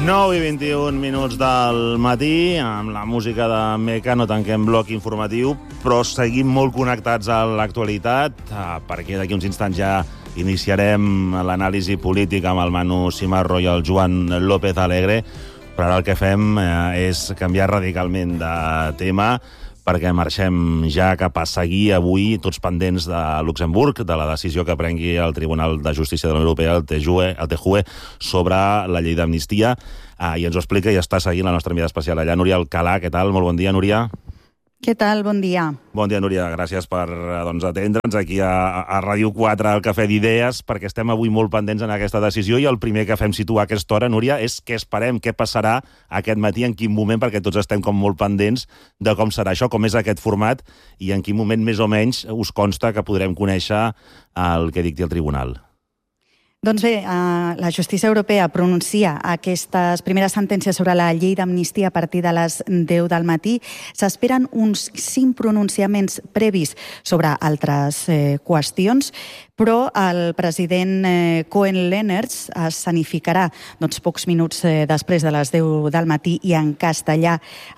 9 i 21 minuts del matí, amb la música de Mecano tanquem bloc informatiu, però seguim molt connectats a l'actualitat, perquè d'aquí uns instants ja iniciarem l'anàlisi política amb el Manu Cimarro i el Joan López Alegre, però ara el que fem és canviar radicalment de tema, perquè marxem ja cap a seguir avui tots pendents de Luxemburg, de la decisió que prengui el Tribunal de Justícia de la Unió Europea, el TJUE, sobre la llei d'amnistia. I ens ho explica i està seguint la nostra enviada especial allà, Núria Alcalà. Què tal? Molt bon dia, Núria. Què tal? Bon dia. Bon dia, Núria. Gràcies per atendre'ns aquí a Ràdio 4, al Cafè d'Idees, perquè estem avui molt pendents en aquesta decisió i el primer que fem situar a aquesta hora, Núria, és què esperem, què passarà aquest matí, en quin moment, perquè tots estem com molt pendents de com serà això, com és aquest format i en quin moment més o menys us consta que podrem conèixer el que dicti el tribunal. Doncs bé, la justícia europea pronuncia aquestes primeres sentències sobre la llei d'amnistia a partir de les 10 del matí. S'esperen uns 5 pronunciaments previs sobre altres qüestions, però el president Cohen-Lenertz escenificarà pocs minuts després de les 10 del matí i en castellà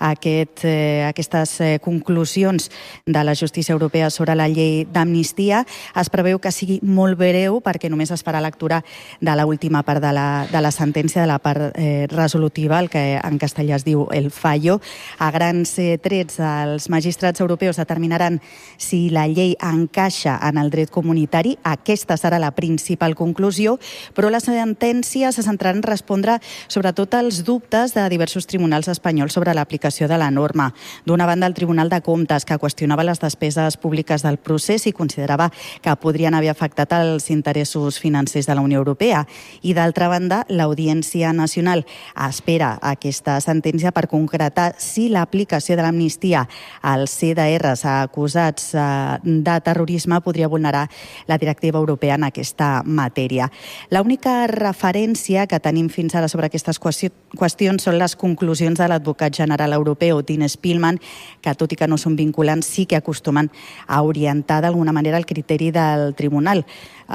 aquestes conclusions de la justícia europea sobre la llei d'amnistia. Es preveu que sigui molt breu perquè només es farà lectura de l'última part de la sentència, de la part resolutiva, el que en castellà es diu el fallo. A grans trets, els magistrats europeus determinaran si la llei encaixa en el dret comunitari. Aquesta serà la principal conclusió, però la sentència se centrarà en respondre sobretot als dubtes de diversos tribunals espanyols sobre l'aplicació de la norma. D'una banda, el Tribunal de Comptes, que qüestionava les despeses públiques del procés i considerava que podrien haver afectat els interessos financers de la Unió Europea. I d'altra banda, l'Audiència Nacional espera aquesta sentència per concretar si l'aplicació de l'amnistia als CDRs acusats de terrorisme podria vulnerar la directiva europea en aquesta matèria. L'única referència que tenim fins ara sobre aquestes qüestions són les conclusions de l'advocat general europeu, Dean Spillman, que tot i que no són vinculants, sí que acostumen a orientar d'alguna manera el criteri del tribunal.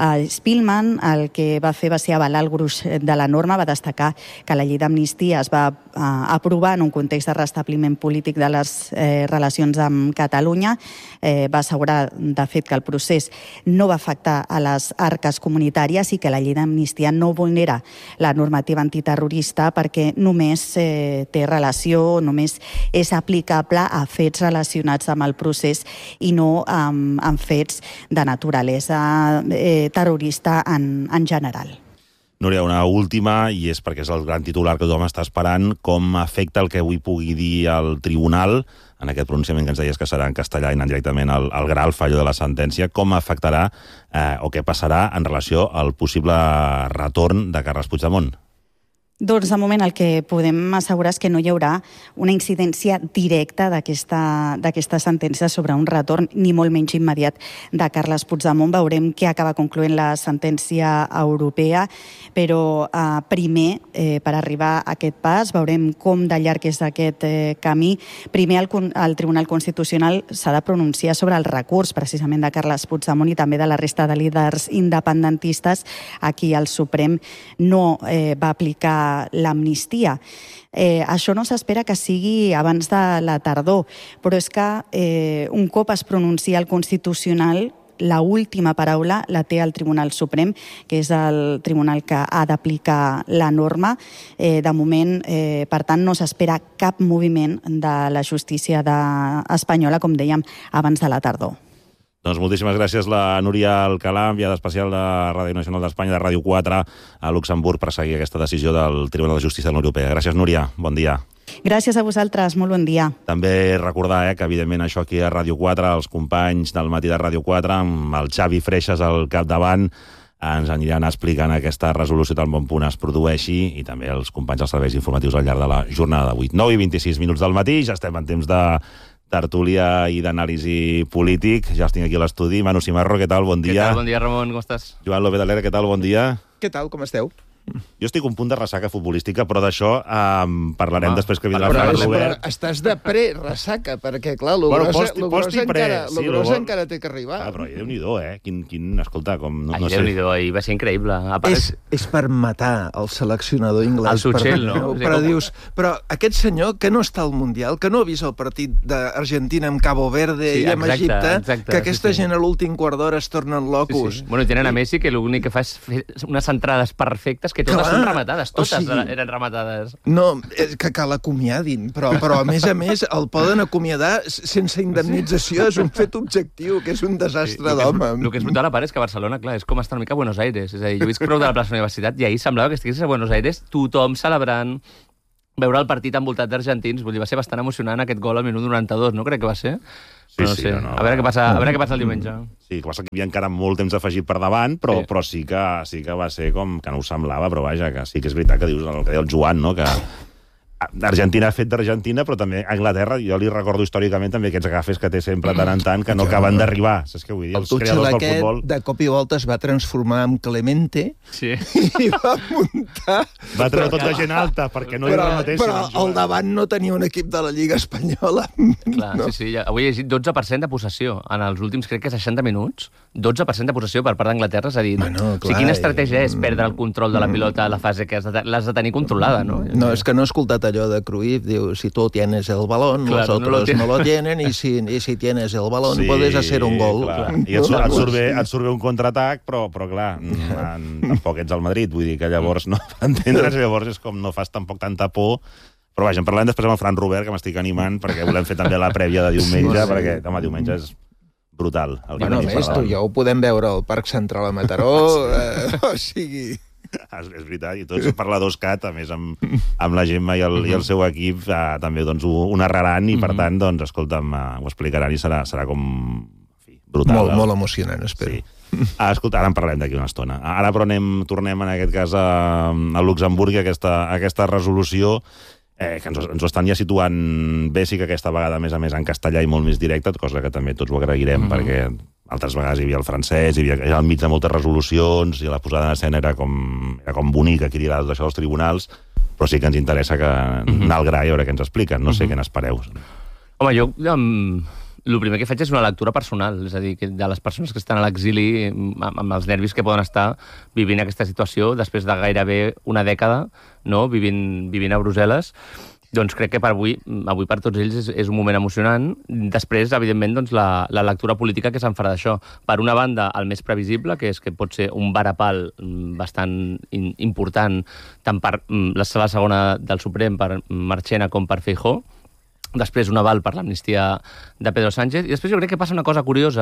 Spillman el que va fer va ser avalar el gruix de la norma, va destacar que la llei d'amnistia es va aprovar en un context de restabliment polític de les relacions amb Catalunya, va assegurar de fet que el procés no va afectar a les arques comunitàries i que la llei d'amnistia no vulnera la normativa antiterrorista perquè només té relació, només és aplicable a fets relacionats amb el procés i no amb fets de naturalesa terrorista en general. Núria, una última, i és perquè és el gran titular que tothom està esperant, com afecta el que avui pugui dir el tribunal, en aquest pronunciament que ens deies que serà en castellà i anant directament al gra, al fallo de la sentència, com afectarà o què passarà en relació al possible retorn de Carles Puigdemont? Doncs de moment el que podem assegurar és que no hi haurà una incidència directa d'aquesta sentència sobre un retorn, ni molt menys immediat, de Carles Puigdemont. Veurem què acaba concloent la sentència europea, però primer, per arribar a aquest pas, veurem com de llarg és aquest camí. Primer, el Tribunal Constitucional s'ha de pronunciar sobre el recurs, precisament de Carles Puigdemont i també de la resta de líders independentistes, a qui el Suprem no va aplicar l'amnistia. Això no s'espera que sigui abans de la tardor, però és que un cop es pronuncia el Constitucional, la última paraula la té el Tribunal Suprem, que és el tribunal que ha d'aplicar la norma. De moment, per tant, no s'espera cap moviment de la justícia espanyola, com dèiem, abans de la tardor. Doncs moltíssimes gràcies, la Núria Alcalà, enviada especial de Ràdio Nacional d'Espanya, de Ràdio 4, a Luxemburg, per seguir aquesta decisió del Tribunal de Justícia de la Unió Europea. Gràcies, Núria. Bon dia. Gràcies a vosaltres. Molt bon dia. També recordar que, evidentment, això aquí a Ràdio 4, els companys del matí de Ràdio 4, amb el Xavi Freixas al capdavant, ens aniran explicant aquesta resolució tan bon punt es produeixi i també els companys dels serveis informatius al llarg de la jornada d'avui. 9 i 26 minuts del matí, ja estem en temps de tertúlia i d'anàlisi polític. Ja els tinc aquí a l'estudi. Manu Cimarro, què tal? Bon dia. Què tal? Bon dia, Ramon, com estàs? Joan López Alegre, què tal? Bon dia. Què tal? Com esteu? Jo estic un punt de ressaca futbolística, però d'això parlarem després que vindrà Fran Robert. Estàs de pre-ressaca, perquè, clar, lo grossa encara té que arribar. Però Déu-n'hi-do, escolta, com... Déu-n'hi-do, ahir va ser increïble. És per matar el seleccionador anglès. El Tuchel, no? Però dius, però aquest senyor que no està al Mundial, que no ha vist el partit d'Argentina amb Cabo Verde i amb Egipte, que aquesta gent a l'últim quart d'hora es tornen locos. Bueno, i tenen a Messi, que l'únic que fa és fer unes entrades perfectes, que totes són rematades, eren rematades. No, que l'acomiadin, però a més el poden acomiadar sense indemnització, és un fet objectiu, que és un desastre d'home. El que és brutal a part és que Barcelona, clar, és com estar una mica a Buenos Aires. És a dir, jo visc prou de la plaça Universitat i ahir semblava que estigués a Buenos Aires, tothom celebrant, veure el partit envoltat d'argentins. Vull dir, va ser bastant emocionant aquest gol al minut 92, no crec que va ser? Sí, no sé. A veure què passa el diumenge. Sí, que passa que hi havia encara molt temps afegit per davant, però sí que va ser com que no ho semblava, però vaja, que sí que és veritat que dius el que deia el Joan, no?, que Argentina ha fet d'Argentina, però també Anglaterra, jo li recordo històricament també aquests agafes que té sempre tant en tant, que no acaben d'arribar. Saps què vull dir? El Tuchel aquest, de cop i volta, es va transformar en Clemente i va muntar... Va treure tota gent alta, perquè no li remetessin. Però al davant no tenia un equip de la Lliga Espanyola. Clar, sí. Avui he llegit 12% de possessió. En els últims, crec que 60 minuts, 12% de possessió per part d'Anglaterra. És a dir, quina estratègia és perdre el control de la pilota a la fase que l'has de tenir controlada, no? No, és que no he escoltat allò de Cruyff, diu, si tú tienes el balón, los otros no lo tienen, y si tienes el balón, puedes hacer un gol. I et surt bé un contraatac, però clar, tampoc ets al Madrid, vull dir que llavors no entendre's, llavors és com no fas tampoc tanta por. Però vaja, en parlem després amb el Fran Robert, que m'estic animant, perquè volem fer també la prèvia de diumenge, perquè demà diumenge és brutal. Bueno, a més, tu i jo ho podem veure al Parc Central a Mataró, o sigui... És veritat, i tots per la 2CAT, a més amb la Gemma i el seu equip, també ho narraran i, per tant, escolta'm, ho explicaran i serà com brutal. Molt emocionant, espero. Escolta, ara en parlem d'aquí una estona. Ara però tornem en aquest cas a Luxemburg, aquesta resolució que ens ho estan ja situant bé, sí que aquesta vegada, a més en castellà i molt més directe, cosa que també tots ho agrairem, perquè altres vegades hi havia el francès, hi havia al mig de moltes resolucions, i la posada en escena era com bonica, aquí dirà d'això dels tribunals, però sí que ens interessa anar al gra i veure què ens expliquen. No sé què n'espereu. Home, jo... El primer que faig és una lectura personal, és a dir, de les persones que estan a l'exili, amb els nervis que poden estar vivint aquesta situació després de gairebé una dècada, no?, vivint a Brussel·les. Doncs crec que avui per tots ells és un moment emocionant. Després, evidentment, la lectura política que se'n farà d'això. Per una banda, el més previsible, que és que pot ser un varapal bastant important, tant per la sala segona del Suprem, per Marchena, com per Feijóo. Després un aval per l'amnistia de Pedro Sánchez. I després jo crec que passa una cosa curiosa,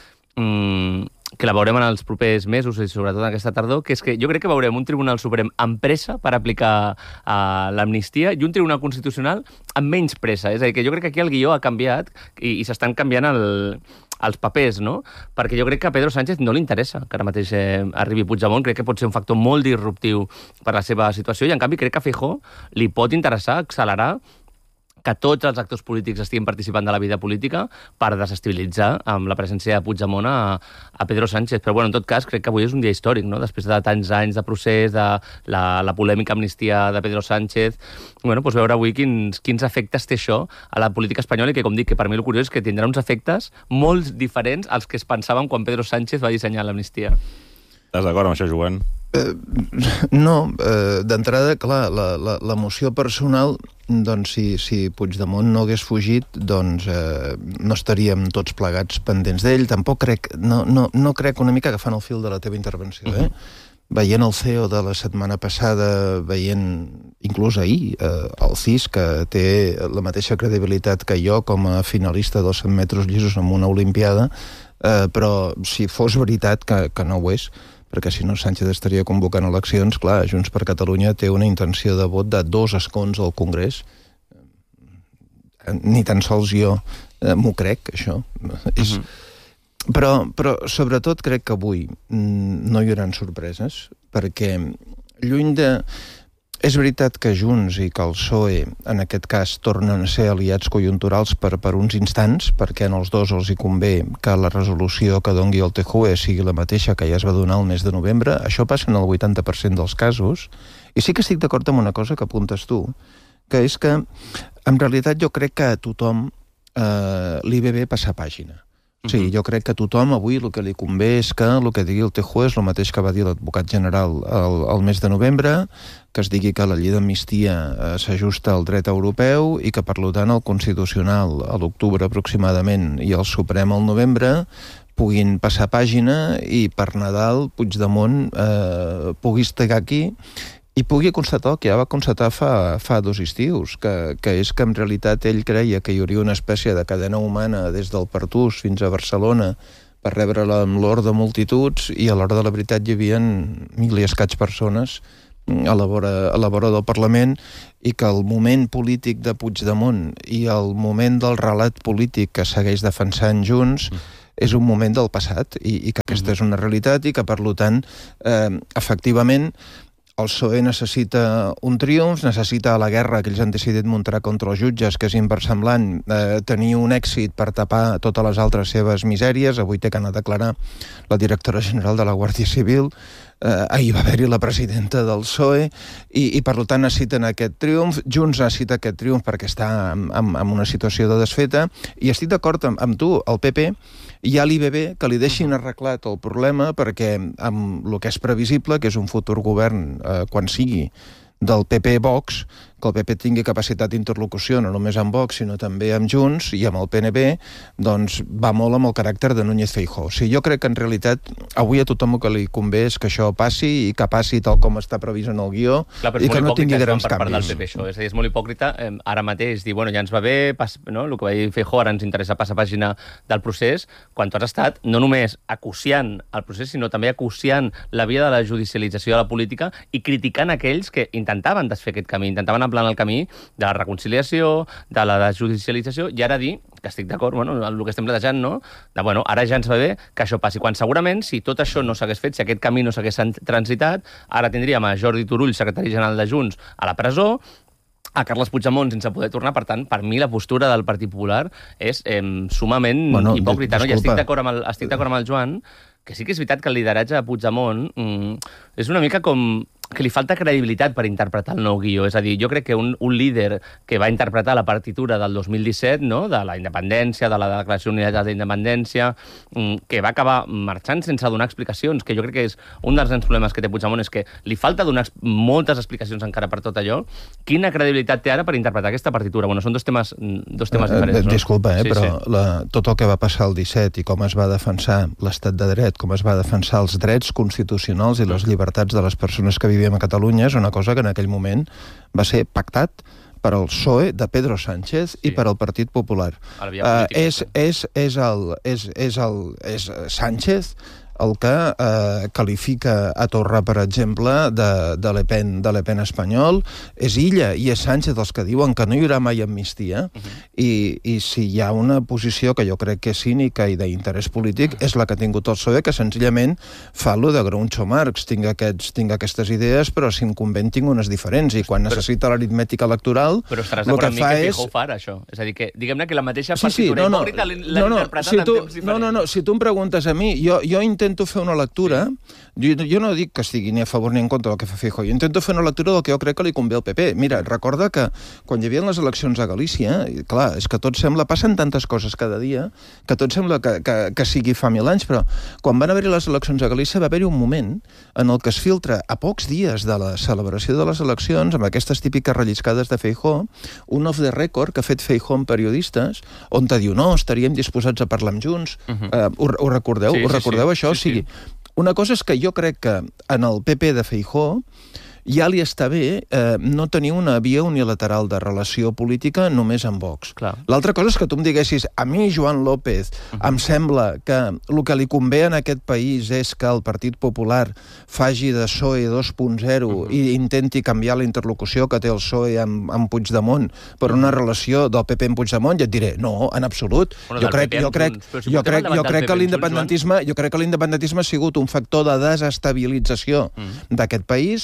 que la veurem en els propers mesos i sobretot aquesta tardor, que és que jo crec que veurem un Tribunal Suprem amb pressa per aplicar l'amnistia i un Tribunal Constitucional amb menys pressa. És a dir, que jo crec que aquí el guió ha canviat i s'estan canviant els papers, no? Perquè jo crec que a Pedro Sánchez no li interessa que ara mateix arribi Puigdemont. Crec que pot ser un factor molt disruptiu per la seva situació i, en canvi, crec que a Feijóo li pot interessar accelerar que tots els actors polítics estiguin participant de la vida política per desestabilitzar amb la presència de Puigdemont a Pedro Sánchez. Però, bueno, en tot cas, crec que avui és un dia històric, no? Després de tants anys de procés, de la polèmica amnistia de Pedro Sánchez, bueno, doncs veure avui quins efectes té això a la política espanyola i que, com dic, que per mi el curiós és que tindrà uns efectes molt diferents als que es pensaven quan Pedro Sánchez va dissenyar l'amnistia. Estàs d'acord amb això, Joan? No, d'entrada, clar, l'emoció personal, doncs si Puigdemont no hagués fugit, doncs no estaríem tots plegats pendents d'ell. Tampoc crec, no crec, una mica agafant el fil de la teva intervenció, veient el CEO de la setmana passada, veient inclús ahir el CIS, que té la mateixa credibilitat que jo com a finalista dels 100 metres llisos en una olimpiada, però si fos veritat que no ho és, perquè si no Sánchez estaria convocant eleccions, clar, Junts per Catalunya té una intenció de vot de 2 escons al Congrés. Ni tan sols jo m'ho crec, això. Però sobretot crec que avui no hi haurà sorpreses, perquè lluny de... És veritat que Junts i que el PSOE, en aquest cas, tornen a ser aliats conjunturals per uns instants, perquè en els dos els hi convé que la resolució que dongui el TJUE sigui la mateixa que ja es va donar el mes de novembre. Això passa en el 80% dels casos. I sí que estic d'acord amb una cosa que apuntes tu, que és que, en realitat, jo crec que a tothom li ve bé passar pàgina. Sí, jo crec que a tothom avui el que li convé és que el que digui el TJUE és el mateix que va dir l'advocat general el mes de novembre, que es digui que la llei d'amnistia s'ajusta al dret europeu i que, per tant, el Constitucional a l'octubre aproximadament i el Suprem al novembre puguin passar pàgina i per Nadal Puigdemont pugui estar aquí i pugui constatar el que ja va constatar fa 2 estius, que és que en realitat ell creia que hi hauria una espècie de cadena humana des del Pertús fins a Barcelona per rebre-la amb l'or de multituds, i a l'hora de la veritat hi havia 1.000 i escaig persones a la vora del Parlament, i que el moment polític de Puigdemont i el moment del relat polític que segueix defensant Junts és un moment del passat, i que aquesta és una realitat, i que, per tant, efectivament, el PSOE necessita un triomf, necessita la guerra que ells han decidit muntar contra els jutges, que és inversemblant, tenir un èxit per tapar totes les altres seves misèries. Avui té que anar a declarar la directora general de la Guàrdia Civil, ahir va haver-hi la presidenta del PSOE, i per tant necessiten aquest triomf. Junts necessita aquest triomf perquè està en una situació de desfeta, i estic d'acord amb tu, el PP ja li ve bé que li deixin arreglat el problema, perquè amb el que és previsible, que és un futur govern, quan sigui, del PP-Vox, que el PP tingui capacitat d'interlocució no només amb Vox, sinó també amb Junts i amb el PNB, doncs va molt amb el caràcter de Núñez Feijóo. O sigui, jo crec que en realitat avui a tothom el que li convé és que això passi, i que passi tal com està previst en el guió, i que no tingui grans canvis. Del PP, això. És a dir, és molt hipòcrita ara mateix dir, bueno, ja ens va bé, no? El que va dir Feijóo, ara ens interessa passar pàgina del procés, quan tu has estat no només acuciant el procés, sinó també acuciant la via de la judicialització de la política i criticant aquells que intentaven desfer aquest camí, intentaven emplenar el camí de la reconciliació, de la desjudicialització, i ara dir, que estic d'acord, bueno, el que estem plantejant, no? De, bueno, ara ja ens va bé que això passi, quan segurament, si tot això no s'hagués fet, si aquest camí no s'hagués transitat, ara tindríem a Jordi Turull, secretari general de Junts, a la presó, a Carles Puigdemont sense poder tornar. Per tant, per mi la postura del Partit Popular és sumament hipòcrita, no? I estic d'acord amb el Joan, que sí que és veritat que el lideratge de Puigdemont és una mica com que li falta credibilitat per interpretar el nou guió. És a dir, jo crec que un líder que va interpretar la partitura del 2017, no?, de la independència, de la declaració unilateral d'independència, que va acabar marxant sense donar explicacions, que jo crec que és un dels grans problemes que té Puigdemont, és que li falta donar moltes explicacions encara per tot allò. Quina credibilitat té ara per interpretar aquesta partitura? Bueno, són dos temes diferents, no? Disculpa, però tot el que va passar el 17 i com es va defensar l'estat de dret, com es va defensar els drets constitucionals i les llibertats de les persones que vivien a Catalunya, és una cosa que en aquell moment va ser pactat per al PSOE de Pedro Sánchez i per al Partit Popular. És Sánchez el que qualifica a Torra, per exemple, de Le Pen espanyol. És Illa i és Sánchez els que diuen que no hi haurà mai amnistia, i si hi ha una posició que jo crec que és cínica i d'interès polític, és la que ha tingut el PSOE, que senzillament fa lo de Groucho Marx. Tinc aquestes idees, però si em conven tinc unes diferents, i quan necessita l'aritmètica electoral, però estaràs d'acord amb mi que Feijóo fa ara, això? És a dir, que diguem-ne que la mateixa partitura hipòcrita l'ha interpretat en temps diferents. No, si tu em preguntes a mi, jo intento fer una lectura, jo no dic que estigui ni a favor ni en contra del que fa Feijóo, jo intento fer una lectura del que jo crec que li convé al PP. Mira, recorda que quan hi havia les eleccions a Galícia, clar, és que tot sembla, passen tantes coses cada dia, que tot sembla que sigui fa 1000 anys, però quan van haver-hi les eleccions a Galícia va haver-hi un moment en el que es filtra, a pocs dies de la celebració de les eleccions, amb aquestes típiques relliscades de Feijóo, un off the record que ha fet Feijóo amb periodistes, on te diu, no, estaríem disposats a parlar amb Junts. Ho recordeu? Ho recordeu, això? O sigui, una cosa és que jo crec que en el PP de Feijóo ja li està bé no tenir una via unilateral de relació política només amb Vox. L'altra cosa és que tu em diguessis, a mi, Joan López, em sembla que el que li convé en aquest país és que el Partit Popular faci de PSOE 2.0 i intenti canviar la interlocució que té el PSOE amb Puigdemont per una relació del PP amb Puigdemont, ja et diré, no, en absolut. Jo crec que l'independentisme ha sigut un factor de desestabilització d'aquest país, un factor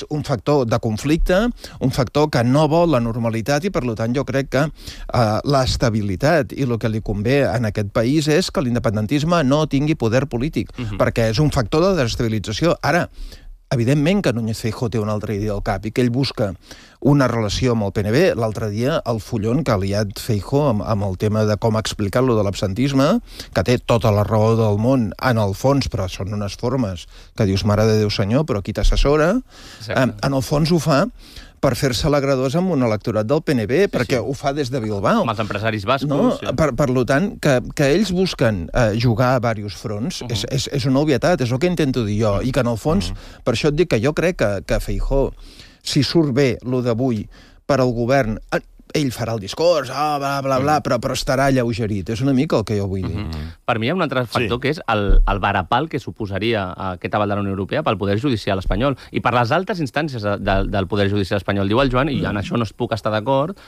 factor de conflicte, un factor que no vol la normalitat i, per tant, jo crec que l'estabilitat i el que li convé en aquest país és que l'independentisme no tingui poder polític, perquè és un factor de desestabilització. Ara, evidentment que Núñez Feijóo té una altra idea al cap i que ell busca una relació amb el PNB. L'altre dia, el follon que ha liat Feijóo amb el tema de com explicar-lo de l'absentisme, que té tota la raó del món en el fons, però són unes formes que dius, mare de Déu senyor, però qui t'assessora? En el fons ho fa per fer-se l'agradós amb un electorat del PNB, perquè ho fa des de Bilbao. Amb els empresaris bascos. No? Per tant, que ells busquen jugar a diversos fronts és una obvietat, és el que intento dir jo, i que en el fons, per això et dic que jo crec que Feijóo, si surt bé lo d'avui per al govern, ell farà el discurs, bla, bla, bla, però estarà alleugerit. És una mica el que jo vull dir. Per mi hi ha un altre factor que és el varapal que suposaria aquest aval de la Unió Europea pel Poder Judicial espanyol i per les altes instàncies del Poder Judicial espanyol. Diu el Joan, i en això no es puc estar d'acord,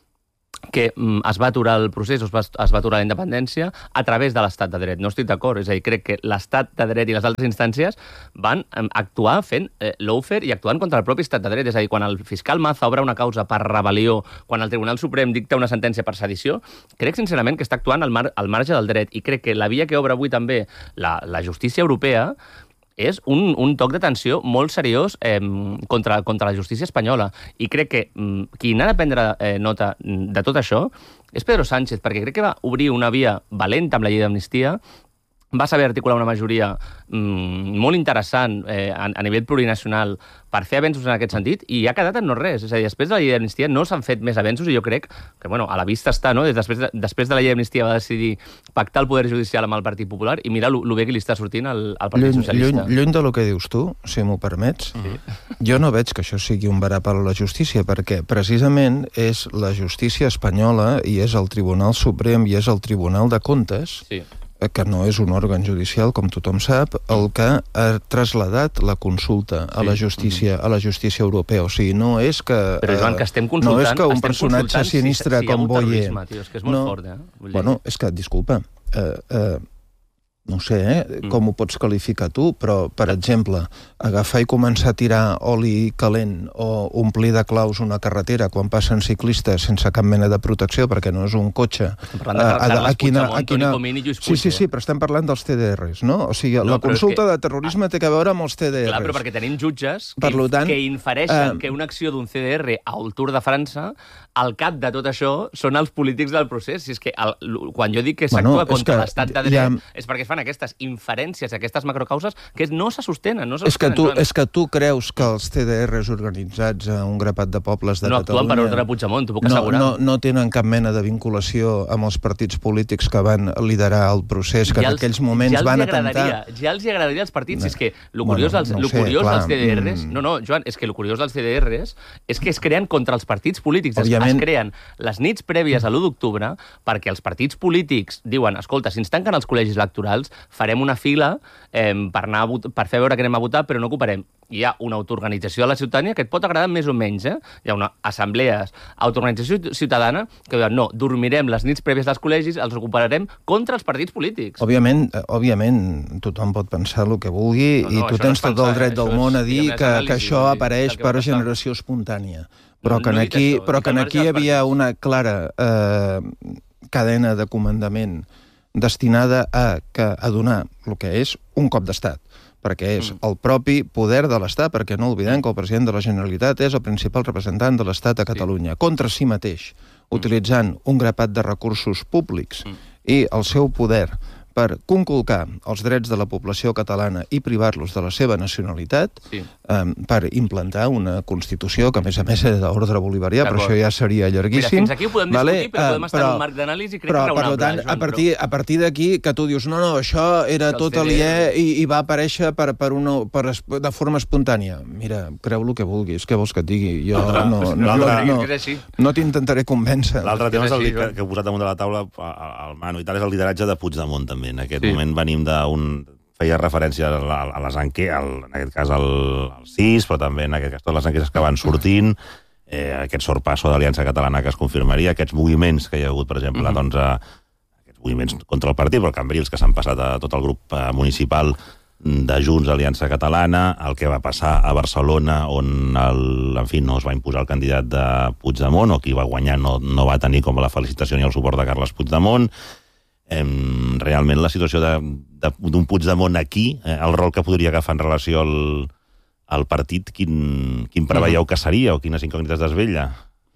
que es va aturar el procés, es va aturar la independència a través de l'estat de dret. No estic d'acord, és a dir, crec que l'estat de dret i les altres instàncies van actuar fent lawfare i actuant contra el propi estat de dret. És a dir, quan el fiscal Maza obre una causa per rebel·lió, quan el Tribunal Suprem dicta una sentència per sedició, crec sincerament que està actuant al marge del dret, i crec que la via que obre avui també la justícia europea és un toc d'atenció molt seriós contra la justícia espanyola. I crec que qui n'ha de prendre nota de tot això és Pedro Sánchez, perquè crec que va obrir una via valenta amb la llei d'amnistia, va saber articular una majoria molt interessant a nivell plurinacional per fer avenços en aquest sentit, i ha quedat en no res. És a dir, després de la llei d'amnistia no s'han fet més avenços, i jo crec que, a la vista està, no? Després de la llei d'amnistia va decidir pactar el Poder Judicial amb el Partit Popular, i mira lo bé que li està sortint al Partit Socialista. Lluny de lo que dius tu, si m'ho permets, jo no veig que això sigui un varapal a la justícia, perquè precisament és la justícia espanyola i és el Tribunal Suprem i és el Tribunal de Comptes, que no és un òrgan judicial, com tothom sap, el que ha traslladat la consulta a la justícia europea. O sigui, no és que... Però, Joan, que estem consultant... No és que un personatge sinistre com Boye... És que és molt fort, Bueno, és que, disculpa, no sé, com ho pots qualificar tu, però, per exemple, agafar i començar a tirar oli calent o omplir de claus una carretera quan passen ciclistes sense cap mena de protecció, perquè no és un cotxe... Estem parlant de Carles Puigdemont, Toni Comín i Lluís Puig. Sí, però estem parlant dels TDRs, no? O sigui, la consulta de terrorisme té a veure amb els TDRs. Clar, però perquè tenim jutges que infereixen que una acció d'un CDR al Tour de França, al cap de tot això, són els polítics del procés. Si és que quan jo dic que s'actua contra l'estat de dret, és perquè es fan aquestes inferències, aquestes macrocauses, que no se sostenen. És que tu creus que els TDRs organitzats a un grapat de pobles de Catalunya... No actuen per ordre de Puigdemont, t'ho puc assegurar. No tenen cap mena de vinculació amb els partits polítics que van liderar el procés, que en aquells moments van atemptar... Ja els agradaria als partits, és que el curiós dels TDRs... No, Joan, és que el curiós dels TDRs és que es creen contra els partits polítics. Es creen les nits prèvies a l'1 d'octubre perquè els partits polítics diuen, escolta, si ens tanquen els col·legis electorals, farem una fila per fer veure que anem a votar, però no ocuparem. Hi ha una autoorganització de la ciutadania que et pot agradar més o menys. Hi ha una assemblea, autoorganització ciutadana, que diuen, no, dormirem les nits prèvies dels col·legis, els ocuparem contra els partits polítics. Òbviament, tothom pot pensar el que vulgui i tu tens tot el dret del món a dir que això apareix per generació espontània. Però que aquí hi havia una clara cadena de comandament destinada a donar el que és un cop d'estat, perquè és el propi poder de l'Estat, perquè no oblidem que el president de la Generalitat és el principal representant de l'Estat a Catalunya, contra si mateix, utilitzant un grapat de recursos públics i el seu poder per conculcar els drets de la població catalana i privar-los de la seva nacionalitat, per implantar una Constitució que, a més és d'ordre bolivarià, però això ja seria llarguíssim. Mira, fins aquí ho podem discutir, però podem estar en un marc d'anàlisi i crec que raonable. Per tant, a partir d'aquí, que tu dius, no, això era tot aliè i va aparèixer de forma espontània. Mira, creu el que vulguis, què vols que et digui? Jo no t'intentaré convèncer. L'altre tema és el que he posat damunt de la taula al Manu i tal, és el lideratge de Puigdemont, també. En aquest moment venim feia referència a les enquestes, en aquest cas al CIS, però també en aquest cas totes les enquestes que van sortint, aquest sorpasso d'Aliança Catalana que es confirmaria, aquests moviments que hi ha hagut, per exemple, aquests moviments contra el partit, però també els que s'han passat a tot el grup municipal de Junts, Aliança Catalana, el que va passar a Barcelona, on en fi, no es va imposar el candidat de Puigdemont, o qui va guanyar no va tenir com la felicitació ni el suport de Carles Puigdemont. Realment la situació d'un Puigdemont aquí, el rol que podria agafar en relació al partit, quin preveieu que seria o quines incògnites desvella?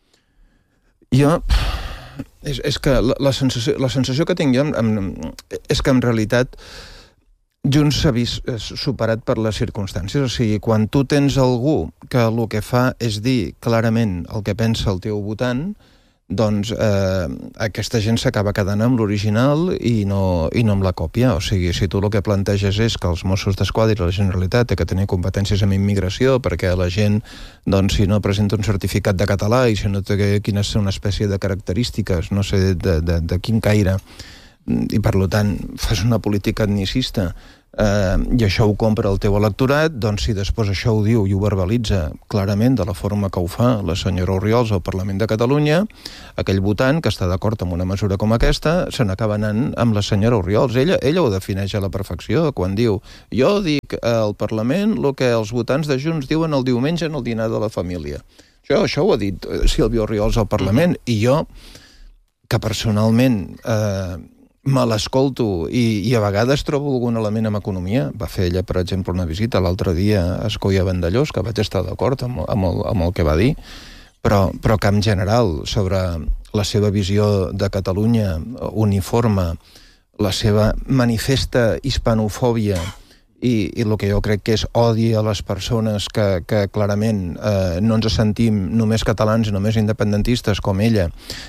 Jo... És que la sensació que tinc jo és que en realitat Junts s'ha vist superat per les circumstàncies. O sigui, quan tu tens algú que el que fa és dir clarament el que pensa el teu votant, doncs aquesta gent s'acaba quedant amb l'original i no amb la còpia. O sigui, si tu el que planteges és que els Mossos d'Esquadra i la Generalitat té que tenir competències en immigració perquè la gent, doncs, si no presenta un certificat de català i si no té quines són una espècie de característiques, no sé de quin caire, i per tant fas una política etnicista i això ho compra el teu electorat, doncs si després això ho diu i ho verbalitza clarament de la forma que ho fa la senyora Orriols al Parlament de Catalunya, aquell votant que està d'acord amb una mesura com aquesta se n'acaba anant amb la senyora Orriols. Ella ho defineix a la perfecció quan diu: jo dic al Parlament el que els votants de Junts diuen el diumenge en el dinar de la família. Això ho ha dit Sílvia Orriols al Parlament, i jo, que personalment me l'escolto i a vegades trobo algun element en economia. Va fer ella, per exemple, una visita l'altre dia a Escoia Vandellós, que vaig estar d'acord amb el que va dir, però que en general sobre la seva visió de Catalunya uniforme, la seva manifesta hispanofòbia i el que jo crec que és odi a les persones que clarament no ens sentim només catalans i només independentistes com ella,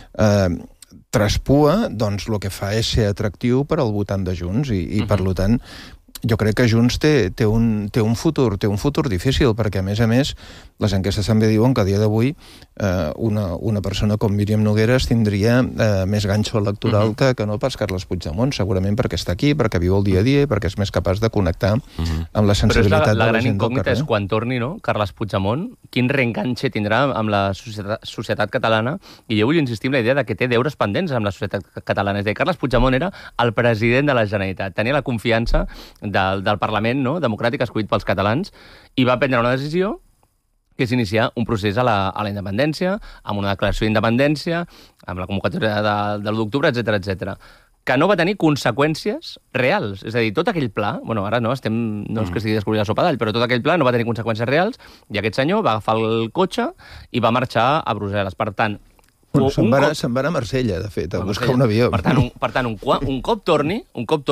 traspua, doncs el que fa és ser atractiu per al votant de Junts i per tant jo crec que Junts té un futur difícil, perquè a més les enquestes també diuen que a dia d'avui una persona com Míriam Nogueras tindria més ganxo electoral que no pas Carles Puigdemont, segurament perquè està aquí, perquè viu el dia a dia i perquè és més capaç de connectar amb la sensibilitat de la gent del carrer. Però la gran incògnita és quan torni, no?, Carles Puigdemont, quin reenganxe tindrà amb la societat catalana, i jo vull insistir en la idea de que té deures pendents amb la societat catalana. És a dir, Carles Puigdemont era el president de la Generalitat, tenia la confiança del Parlament, no?, democràtic escollit pels catalans, i va prendre una decisió que és iniciar un procés a la independència, amb una declaració d'independència, amb la convocatòria de l'1 d'octubre, etc., que no va tenir conseqüències reals. És a dir, tot aquell pla, bueno, ara no és que estigui descobrint la sopa d'all, però tot aquell pla no va tenir conseqüències reals, i aquest senyor va agafar el cotxe i va marxar a Brussel·les. Per tant, se'n va a Marsella, de fet, a buscar un avió. Per tant, un cop torni,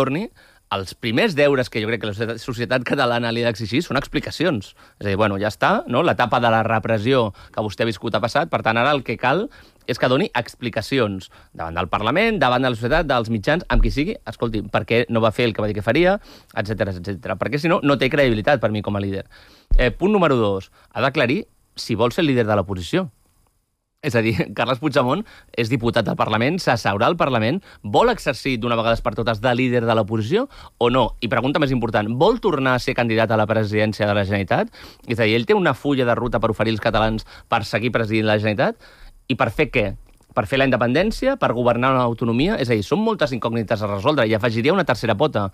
els primers deures que jo crec que la societat catalana li ha d'exigir són explicacions. És a dir, bueno, ja està, no?, l'etapa de la repressió que vostè ha viscut ha passat, per tant, ara el que cal és que doni explicacions davant del Parlament, davant de la societat, dels mitjans, amb qui sigui, escolti, per què no va fer el que va dir que faria, etc. Perquè, si no, no té credibilitat per mi com a líder. Punt número 2. Ha d'aclarir si vol ser el líder de l'oposició. És a dir, Carles Puigdemont és diputat del Parlament, s'asseurà al Parlament, vol exercir d'una vegada per totes de líder de l'oposició o no? I pregunta més important, vol tornar a ser candidat a la presidència de la Generalitat? És a dir, ell té una fulla de ruta per oferir als catalans per seguir presidint la Generalitat? I per fer què? Per fer la independència? Per governar una autonomia? És a dir, són moltes incògnites a resoldre. I afegiria una tercera pota.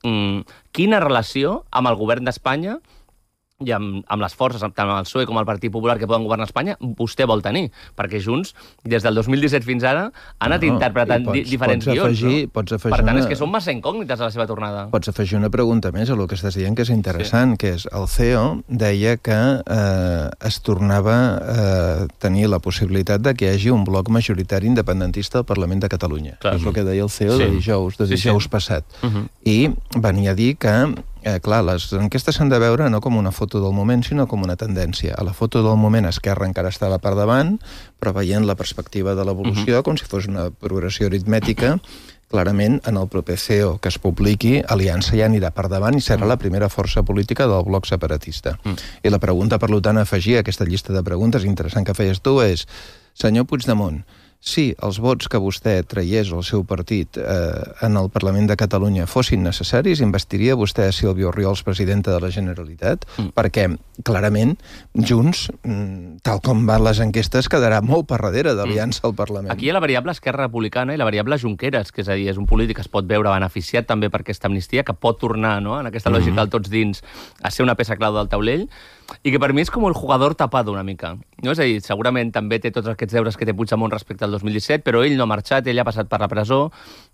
Quina relació amb el govern d'Espanya i amb les forces, tant amb el PSOE com el Partit Popular que poden governar Espanya, vostè vol tenir? Perquè Junts, des del 2017 fins ara, ha anat interpretant diferents guions. Per tant, és que són massa incògnites a la seva tornada. Pots afegir una pregunta més a el que estàs dient, que és interessant, que és el CEO deia que es tornava a tenir la possibilitat de que hi hagi un bloc majoritari independentista al Parlament de Catalunya. És el que deia el CEO de dijous passat. I venia a dir que clar, les enquestes s'han de veure no com una foto del moment, sinó com una tendència. A la foto del moment Esquerra encara estava per davant, però veient la perspectiva de l'evolució, com si fos una progressió aritmètica, clarament en el proper CEO que es publiqui, Aliança ja anirà per davant i serà la primera força política del bloc separatista. I la pregunta, per tant, a afegir a aquesta llista de preguntes interessant que feies tu és: senyor Puigdemont, si els vots que vostè traiés al seu partit en el Parlament de Catalunya fossin necessaris, investiria vostè a Sílvia Orriols, presidenta de la Generalitat? Perquè, clarament, Junts, tal com van les enquestes, quedarà molt per darrere d'Aliança al Parlament. Aquí hi ha la variable Esquerra Republicana i la variable Junqueras, que és a dir, és un polític que es pot veure beneficiat també per aquesta amnistia, que pot tornar, no?, en aquesta lògica del tots dins a ser una peça clau del taulell, i que per mi és com el jugador tapado una mica. No? És a dir, segurament també té tots aquests deures que té Puigdemont respecte al 2017, però ell no ha marxat, ell ha passat per la presó,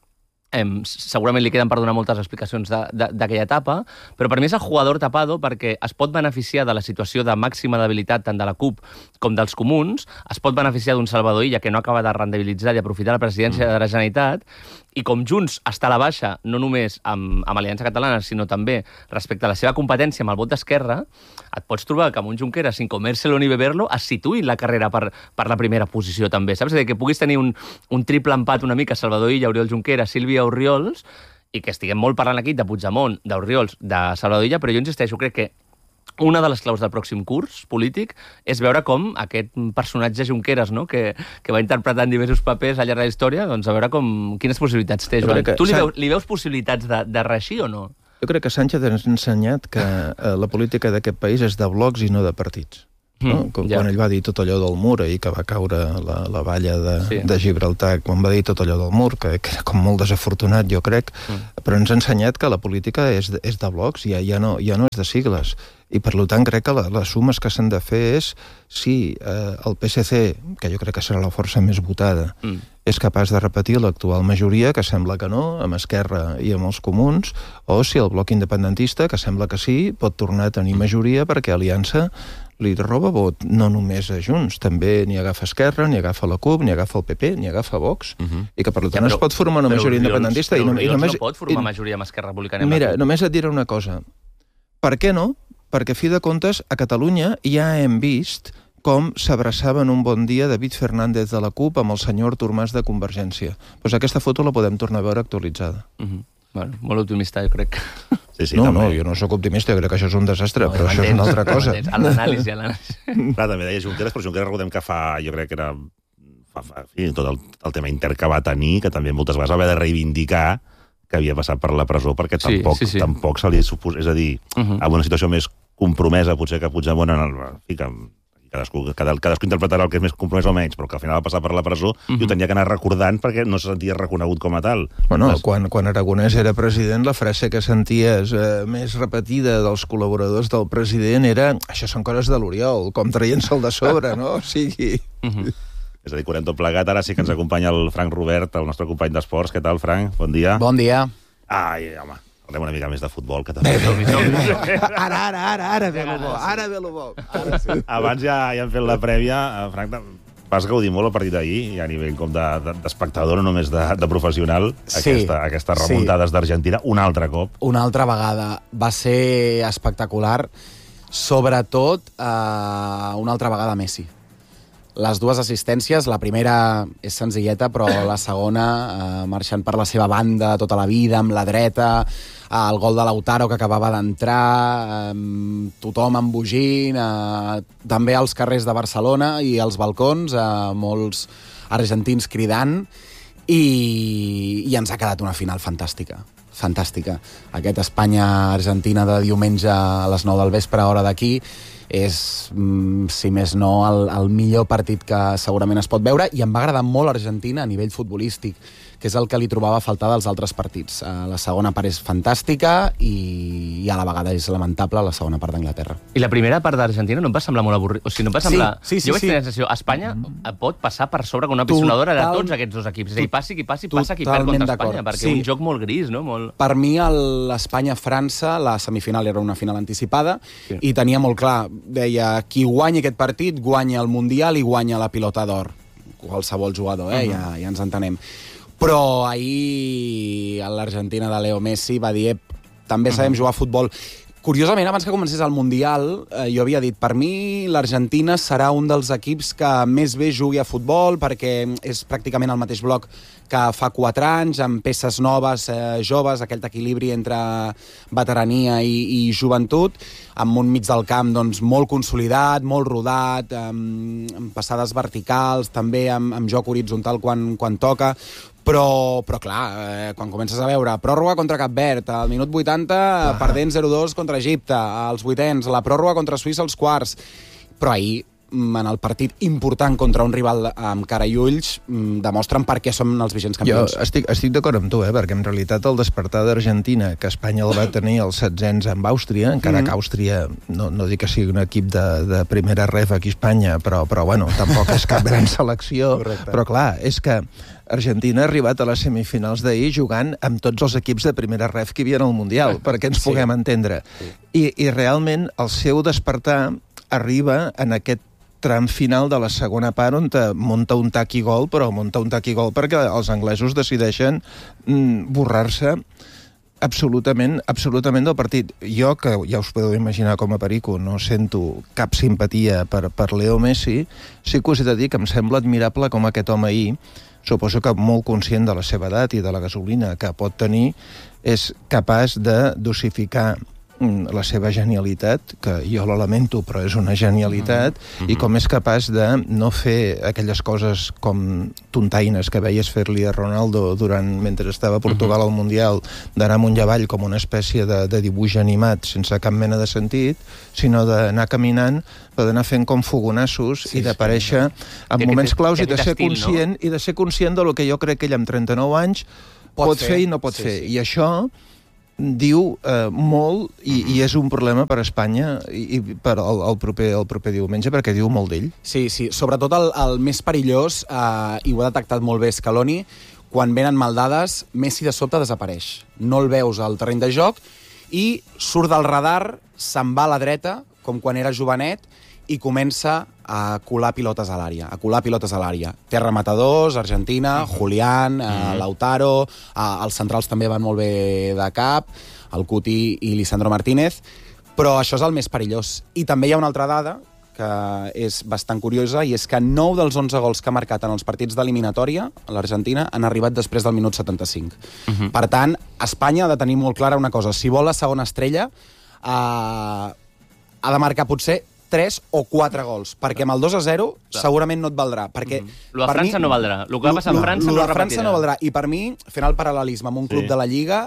segurament li queden per donar moltes explicacions d'aquella etapa, però per mi és el jugador tapado perquè es pot beneficiar de la situació de màxima debilitat tant de la CUP com dels comuns, es pot beneficiar d'un Salvador Illa que no acaba de rendibilitzar i aprofitar la presidència de la Generalitat, i com Junts està a la baixa, no només amb Aliança Catalana, sinó també respecte a la seva competència amb el vot d'Esquerra, et pots trobar que amb un Junqueras, sin comérselo ni beberlo, es situï la carrera per la primera posició també, saps? És a dir, que puguis tenir un triple empat una mica, Salvador Illa, Oriol Junqueras, Sílvia Orriols, i que estiguem molt parlant aquí de Puigdemont, d'Orriols, de Salvador Illa, però jo insisteixo, crec que una de les claus del pròxim curs polític és veure com aquest personatge Junqueras, no?, que va interpretant diversos papers al llarg de la història, doncs a veure quines possibilitats té, Joan. Tu li veus possibilitats de reeixir o no? Jo crec que Sánchez ens ha ensenyat que la política d'aquest país és de blocs i no de partits. No? Quan ell va dir tot allò del mur i que va caure la valla de Gibraltar, quan va dir tot allò del mur, que era com molt desafortunat, jo crec, però ens ha ensenyat que la política és de blocs, ja no és de sigles. I per tant crec que les sumes que s'han de fer és si el PSC, que jo crec que serà la força més votada, és capaç de repetir l'actual majoria, que sembla que no, amb Esquerra i amb els comuns, o si el bloc independentista, que sembla que sí, pot tornar a tenir majoria perquè Aliança li roba vot no només a Junts, també n'hi agafa Esquerra, n'hi agafa la CUP, n'hi agafa el PP, n'hi agafa Vox, i que per tant es pot formar una majoria independentista. Però Orriols no pot formar majoria amb Esquerra Republicana. Mira, només et diré una cosa. Per què no? Perquè, a fi de comptes, a Catalunya ja hem vist com s'abraçaven un bon dia David Fernández de la CUP amb el senyor Artur Mas de Convergència. Doncs aquesta foto la podem tornar a veure actualitzada. Bueno, molt optimista, jo crec. Sí, no, jo no sóc optimista, jo crec que això és un desastre, però això és una altra cosa. L'anàlisi. Clar, també deia Junqueras, però Junqueras recordem que jo crec que era tot el tema intern que va tenir, que també moltes vegades va haver de reivindicar que havia passat per la presó, perquè tampoc se li suposa... És a dir, en una situació més compromesa, potser que Puigdemont, cadascú interpretarà el que és més compromès o menys, però que al final va passar per la presó i ho tenia que anar recordant perquè no se sentia reconegut com a tal. Bueno, quan Aragonès era president, la frase que senties més repetida dels col·laboradors del president era això són coses de l'Oriol, com traient-se'l de sobre, no? O sigui... És a dir, quan hem tot plegat, ara sí que ens acompanya el Frank Robert, el nostre company d'esports. Què tal, Frank? Bon dia. Bon dia. Ai, home, parlem una mica més de futbol, que també... Ara ve lo bo. Abans ja hem fet la prèvia. Frank, vas gaudir molt el partit d'ahir, i a nivell com d'espectador, no només de professional, aquestes remuntades d'Argentina, un altre cop. Una altra vegada. Va ser espectacular, sobretot una altra vegada Messi. Les dues assistències, la primera és senzilleta, però la segona, marxant per la seva banda tota la vida, amb la dreta, el gol de Lautaro que acabava d'entrar, tothom embogint, també als carrers de Barcelona i als balcons, molts argentins cridant, i ens ha quedat una final fantàstica. Aquest Espanya-Argentina de diumenge a les 9 del vespre, hora d'aquí, és, si més no, el millor partit que segurament es pot veure, i em va agradar molt Argentina a nivell futbolístic, que és el que li trobava a faltar dels altres partits. La segona part és fantàstica i a la vegada és lamentable la segona part d'Anglaterra. I la primera part d'Argentina no em va semblar molt avorrit? O sigui, no em va semblar... Sí. Jo vaig tenir la sensació, Espanya pot passar per sobre com una pisonadora de tots aquests dos equips. És a dir, passi qui passi, passa qui perd contra Espanya, perquè un joc molt gris, no? Per mi, l'Espanya-França, la semifinal era una final anticipada, i tenia molt clar, deia, qui guanyi aquest partit guanya el Mundial i guanya la pilota d'or. Qualsevol jugador, ja ens entenem. Però ahir l'Argentina de Leo Messi va dir també sabem jugar a futbol. Curiosament, abans que comencés el Mundial, jo havia dit, per mi l'Argentina serà un dels equips que més bé jugui a futbol, perquè és pràcticament el mateix bloc que fa 4 anys, amb peces noves, joves, aquell equilibri entre veterania i joventut, amb un mig del camp doncs, molt consolidat, molt rodat, amb passades verticals, també amb joc horitzontal quan toca. Però clar, quan comences a veure pròrroga contra Cap Verd, al minut 80 perdent 0-2 contra Egipte, als vuitens, la pròrroga contra Suïssa als quarts, però ahir, en el partit important contra un rival amb cara i ulls, demostren per què som els vigents campions. Jo estic d'acord amb tu, perquè en realitat el despertar d'Argentina, que Espanya el va tenir als 700 amb Àustria, encara que Àustria, no dic que sigui un equip de primera ref aquí a Espanya, però bueno, tampoc és cap gran selecció. Correcte. Però clar, és que Argentina ha arribat a les semifinals d'ahir jugant amb tots els equips de primera ref que hi havia al Mundial, perquè ens puguem entendre. I realment el seu despertar arriba en aquest tram final de la segona part on munta un tac i gol, però munta un tac i gol perquè els anglesos decideixen borrar-se absolutament del partit. Jo, que ja us podeu imaginar com a perico, no sento cap simpatia per Leo Messi, sí que us he de dir que em sembla admirable com aquest home ahir, suposo que molt conscient de la seva edat i de la gasolina que pot tenir, és capaç de dosificar la seva genialitat, que jo la lamento, però és una genialitat, i com és capaç de no fer aquelles coses com tontaines que veies fer-li a Ronaldo mentre estava a Portugal al Mundial, d'anar amunt i avall com una espècie de dibuix animat sense cap mena de sentit, sinó d'anar caminant, però d'anar fent com fogonassos i d'aparèixer en moments claus i de ser conscient del que jo crec que ell amb 39 anys pot fer i no pot fer. I això diu molt i és un problema per a Espanya i per el proper diumenge, perquè diu molt d'ell. Sí, sobretot el més perillós, i ho ha detectat molt bé Scaloni, quan venen mal dades, Messi de sobte desapareix. No el veus al terreny de joc i surt del radar, se'n va a la dreta, com quan era jovenet, i comença a colar pilotes a l'àrea. Té rematadors, Argentina, Julián, Lautaro, els centrals també van molt bé de cap, el Cuti i Lisandro Martínez, però això és el més perillós. I també hi ha una altra dada que és bastant curiosa, i és que 9 dels 11 gols que ha marcat en els partits d'eliminatòria a l'Argentina han arribat després del minut 75. Per tant, Espanya ha de tenir molt clara una cosa: si vol la segona estrella, ha de marcar potser 3 o 4 gols, perquè amb el 2-0 segurament no et valdrà. Lo de França no valdrà. Lo que va passar amb França no repetirà. França no valdrà. I per mi, fent el paral·lelisme amb un club de la Lliga,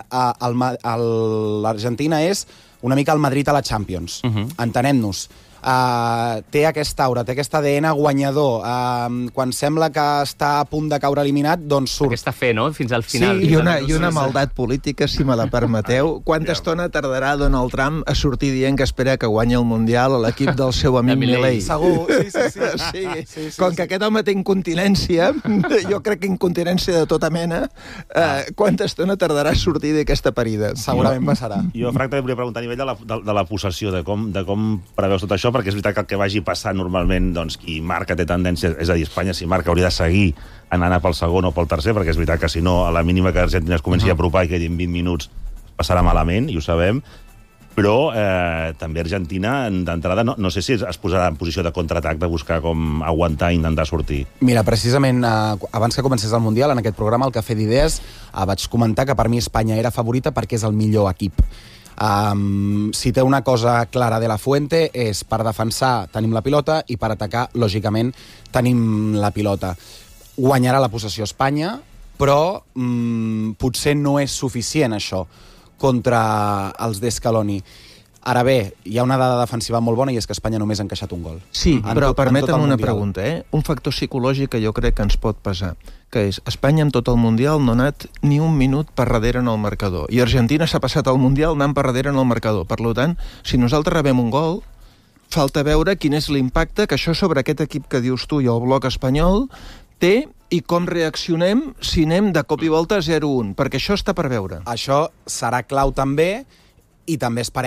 l'Argentina és una mica el Madrid a la Champions. Entenem-nos. Té aquesta aura, té aquest ADN guanyador. Quan sembla que està a punt de caure eliminat, doncs surt. Aquesta fe, no?, fins al final. Sí, i una maldat política, si me la permeteu. Quanta estona tardarà Donald Trump a sortir dient que espera que guanyi el Mundial a l'equip del seu amic Milei? Segur, sí. Com que aquest home té incontinència, jo crec que incontinència de tota mena, quanta estona tardarà a sortir d'aquesta parida? Segurament passarà. Jo, Frank, també volia preguntar a nivell de la possessió, de com preveus tot això, perquè és veritat que el que vagi passant normalment, doncs, qui marca té tendència, és a dir, Espanya, si marca, hauria de seguir anant pel segon o pel tercer, perquè és veritat que si no, a la mínima que Argentina es comenci a apropar i quedin 20 minuts, passarà malament, i ho sabem, però també Argentina, d'entrada, no sé si es posarà en posició de contraatac, de buscar com aguantar i intentar sortir. Mira, precisament, abans que comencés el Mundial, en aquest programa, el Cafè d'Idees, vaig comentar que per mi Espanya era favorita perquè és el millor equip. Si té una cosa clara de la Fuente és per defensar tenim la pilota i per atacar, lògicament, tenim la pilota. Guanyarà la possessió Espanya, però potser no és suficient això contra els d'Escaloni. Ara bé, hi ha una dada defensiva molt bona i és que Espanya només ha encaixat un gol. Sí, però permetem una pregunta, un factor psicològic que jo crec que ens pot pesar, que és Espanya en tot el Mundial no ha anat ni un minut per darrere en el marcador, i Argentina s'ha passat el Mundial anant per darrere en el marcador. Per tant, si nosaltres rebem un gol, falta veure quin és l'impacte que això sobre aquest equip que dius tu i el bloc espanyol té i com reaccionem si anem de cop i volta a 0-1, perquè això està per veure. Això serà clau també, i també esperem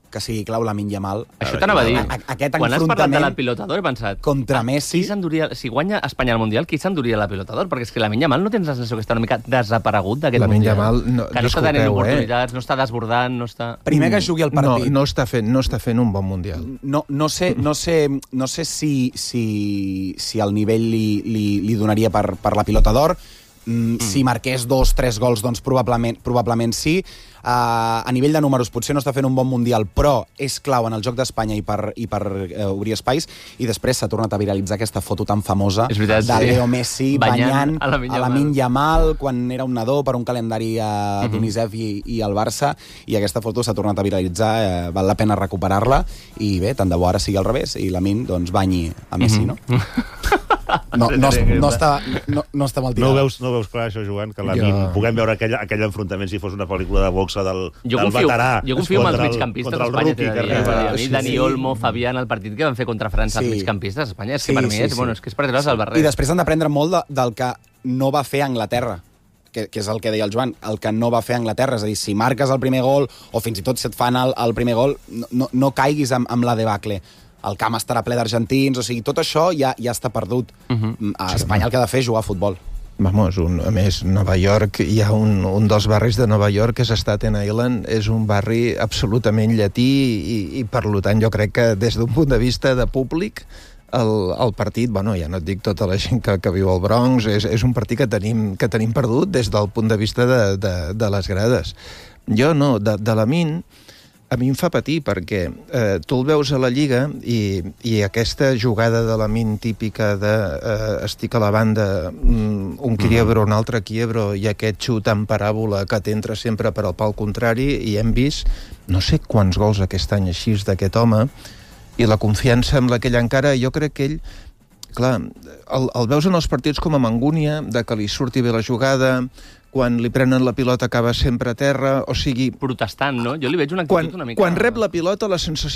que sigui clau Lamine Yamal. Això t'anava a dir. Aquest Quan has parlat de la enfrontament pilotador he pensat... contra Messi... Si guanya Espanya al Mundial, qui s'enduria la pilotador? Perquè és que Lamine Yamal no tens la sensació que està una mica desaparegut d'aquest Lamine Mundial. Yamal, que no està tenint oportunitats, no està desbordant, no està... Primer que jugui el partit... No està fent un bon Mundial. No sé si el nivell li donaria per la pilota d'or. Si marqués 2-3 gols, doncs probablement sí. A nivell de números potser no està fent un bon Mundial, però és clau en el joc d'Espanya i per obrir espais. I després s'ha tornat a viralitzar aquesta foto tan famosa de Leo Messi banyant a Lamine Yamal quan era un nadó per un calendari a d'UNICEF i al Barça, i aquesta foto s'ha tornat a viralitzar, val la pena recuperar-la, i bé, tant de bo ara sigui al revés i Lamine doncs banyi a Messi, no? No està mal tirat. No veus clar això, Joan, que puguem veure aquell enfrontament si fos una pel·lícula de boxa del veterà. Jo confio en els migcampistes d'Espanya. A mi, Dani Olmo, Fabián, el partit que van fer contra França els migcampistes d'Espanya, és que per mi és per tirar-se al barret. I després han d'aprendre molt del que no va fer Anglaterra, que és el que deia el Joan, el que no va fer Anglaterra. És a dir, si marques el primer gol, o fins i tot si et fan el primer gol, no caiguis amb la debacle. El camp estarà ple d'argentins, o sigui, tot això ja està perdut. A Espanya el que ha de fer és jugar a futbol. Vamos, a més, Nova York, hi ha un dels barris de Nova York, que és Staten Island, és un barri absolutament llatí i per tant jo crec que des d'un punt de vista de públic el partit, bueno, ja no et dic tota la gent que viu al Bronx, és un partit que tenim perdut des del punt de vista de les grades. Jo no, de Lamine, a mi em fa patir perquè tu el veus a la Lliga i aquesta jugada de Lamine típica de estic a la banda, un quiebro, un altre quiebro, i aquest xut en paràbola que t'entra sempre per al pal contrari, i hem vist no sé quants gols aquest any així d'aquest home, i la confiança amb la que ell encara, jo crec que ell, clar, el veus en els partits com a Mangúnia, de que li surti bé la jugada, quan li prenen la pilota acaba sempre a terra, o sigui... Protestant, no? Jo li veig una actitud una mica... Quan rep la pilota, la sensació